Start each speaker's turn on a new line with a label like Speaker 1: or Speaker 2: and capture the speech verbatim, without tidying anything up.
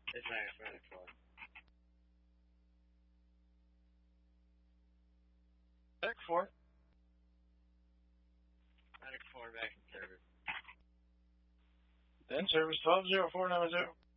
Speaker 1: It's Medic Medic four.
Speaker 2: Medic four.
Speaker 1: Medic four back in service.
Speaker 2: Then service twelve zero four nine zero.